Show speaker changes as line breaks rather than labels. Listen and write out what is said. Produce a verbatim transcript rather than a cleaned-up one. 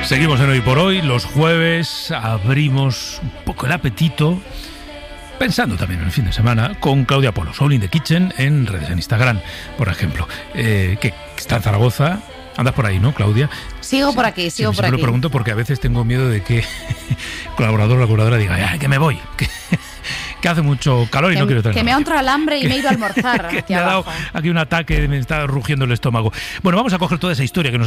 Seguimos en Hoy por Hoy. Los jueves abrimos un poco el apetito, pensando también en el fin de semana, con Claudia Polo, Soul in the Kitchen, en redes, en Instagram, por ejemplo, eh, que está en Zaragoza. Andas por ahí, ¿no, Claudia?
Sigo por aquí, sigo
sí,
por aquí.
Siempre lo pregunto porque a veces tengo miedo de que colaborador o la colaboradora diga, ay, que me voy, que, que hace mucho calor y
que,
no quiero traer
Que me ha entrado el hambre y
que,
me he ido a almorzar.
que
aquí
me ha dado
abajo.
aquí un ataque, me está rugiendo el estómago. Bueno, vamos a coger toda esa historia que nos